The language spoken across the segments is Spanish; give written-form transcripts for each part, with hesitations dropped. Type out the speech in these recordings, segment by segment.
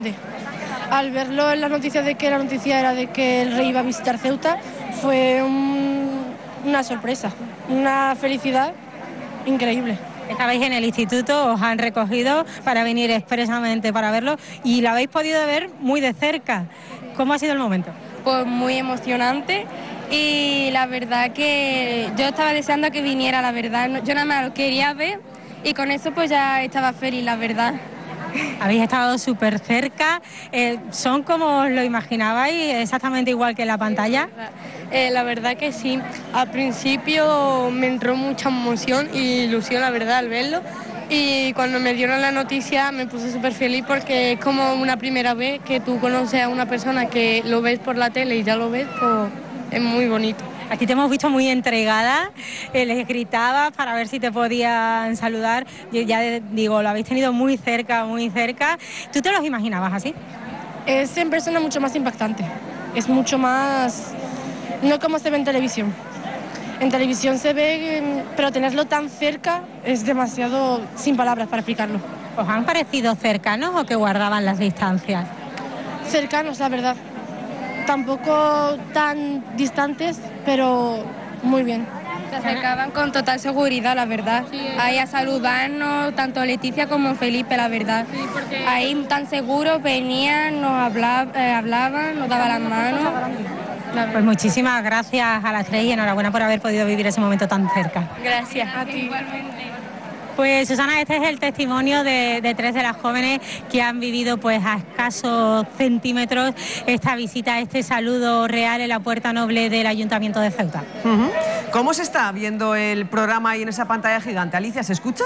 Al verlo en las noticias de que la noticia era de que el rey iba a visitar Ceuta, fue una sorpresa, una felicidad increíble. Estabais en el instituto, os han recogido para venir expresamente para verlo y lo habéis podido ver muy de cerca. ¿Cómo ha sido el momento? Pues muy emocionante y la verdad que yo estaba deseando que viniera, la verdad. Yo nada más lo quería ver y con eso pues ya estaba feliz, la verdad. Habéis estado súper cerca, ¿son como os lo imaginabais, exactamente igual que en la pantalla? La verdad que sí, al principio me entró mucha emoción y ilusión, la verdad, al verlo. Y cuando me dieron la noticia me puse súper feliz porque es como una primera vez que tú conoces a una persona que lo ves por la tele y ya lo ves, pues es muy bonito. Aquí te hemos visto muy entregada, les gritabas para ver si te podían saludar. Yo ya digo, lo habéis tenido muy cerca, muy cerca. ¿Tú te los imaginabas así? Es en persona mucho más impactante, es mucho más, no como se ve en televisión. En televisión se ve, pero tenerlo tan cerca es demasiado sin palabras para explicarlo. ¿Os han parecido cercanos o que guardaban las distancias? Cercanos, la verdad. Tampoco tan distantes, pero muy bien. Se acercaban con total seguridad, la verdad. Ahí a saludarnos, tanto Leticia como Felipe, la verdad. Ahí tan seguros venían, nos hablaban, nos daban las manos. Pues muchísimas gracias a las tres y enhorabuena por haber podido vivir ese momento tan cerca. Gracias a ti. Pues Susana, este es el testimonio de tres de las jóvenes que han vivido pues a escasos centímetros esta visita, este saludo real en la Puerta Noble del Ayuntamiento de Ceuta. ¿Cómo se está viendo el programa ahí en esa pantalla gigante? Alicia, ¿se escucha?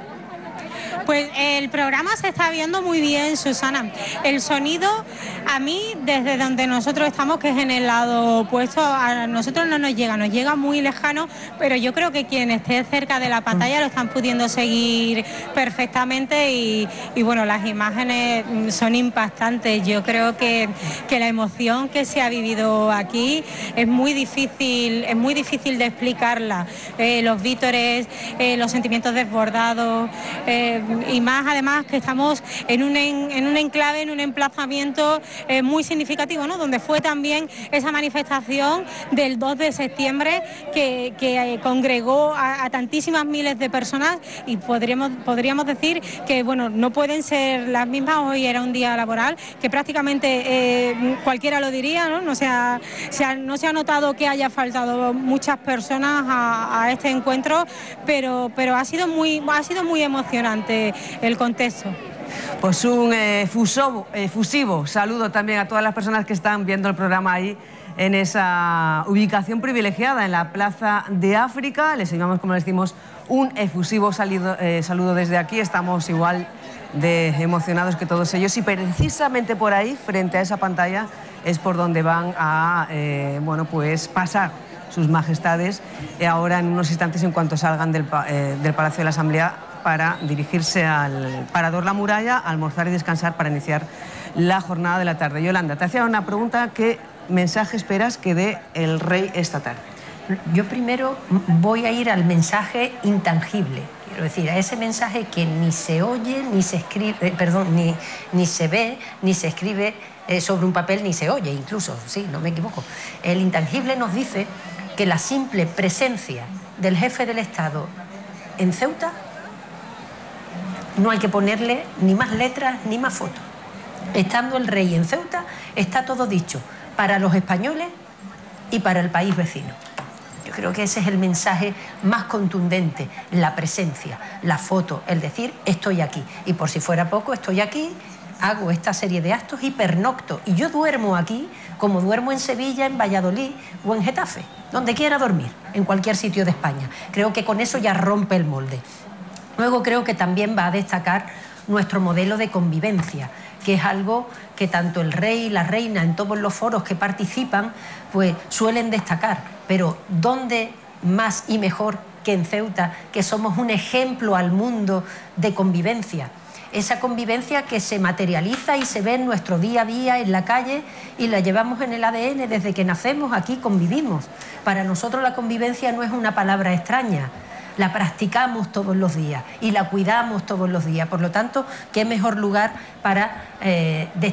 Pues el programa se está viendo muy bien, Susana. El sonido, a mí, desde donde nosotros estamos, que es en el lado opuesto, a nosotros no nos llega muy lejano, pero yo creo que quien esté cerca de la pantalla lo están pudiendo seguir perfectamente y bueno, las imágenes son impactantes. Yo creo que la emoción que se ha vivido aquí es muy difícil de explicarla. Los vítores, los sentimientos desbordados, y más además que estamos en un enclave, en un emplazamiento muy significativo, ¿no? Donde fue también esa manifestación del 2 de septiembre que congregó a tantísimas miles de personas y podríamos decir que bueno, no pueden ser las mismas. Hoy era un día laboral que prácticamente cualquiera lo diría, ¿no? No se ha notado que haya faltado muchas personas a este encuentro, pero ha sido muy emocionante el contexto. Pues un efusivo saludo también a todas las personas que están viendo el programa ahí en esa ubicación privilegiada en la Plaza de África. Les enviamos, como les decimos, un efusivo saludo desde aquí. Estamos igual de emocionados que todos ellos y precisamente por ahí, frente a esa pantalla, es por donde van a pues pasar sus majestades ahora en unos instantes en cuanto salgan del Palacio de la Asamblea para dirigirse al Parador La Muralla, almorzar y descansar para iniciar la jornada de la tarde. Yolanda, te hacía una pregunta: ¿qué mensaje esperas que dé el rey esta tarde? Yo primero voy a ir al mensaje intangible, quiero decir, a ese mensaje que ni se oye, ni se escribe, ni se ve, ni se escribe sobre un papel, ni se oye incluso, sí, no me equivoco. El intangible nos dice que la simple presencia del jefe del Estado en Ceuta no hay que ponerle ni más letras ni más fotos. Estando el rey en Ceuta, está todo dicho para los españoles y para el país vecino. Yo creo que ese es el mensaje más contundente, la presencia, la foto, el decir estoy aquí. Y por si fuera poco, estoy aquí, hago esta serie de actos y pernocto. Y yo duermo aquí como duermo en Sevilla, en Valladolid o en Getafe, donde quiera dormir, en cualquier sitio de España. Creo que con eso ya rompe el molde. Luego creo que también va a destacar nuestro modelo de convivencia, que es algo que tanto el rey y la reina en todos los foros que participan pues suelen destacar, pero ¿dónde más y mejor que en Ceuta, que somos un ejemplo al mundo de convivencia? Esa convivencia que se materializa y se ve en nuestro día a día en la calle y la llevamos en el ADN desde que nacemos, aquí convivimos. Para nosotros la convivencia no es una palabra extraña. la practicamos todos los días y la cuidamos todos los días. Por lo tanto, ¿qué mejor lugar para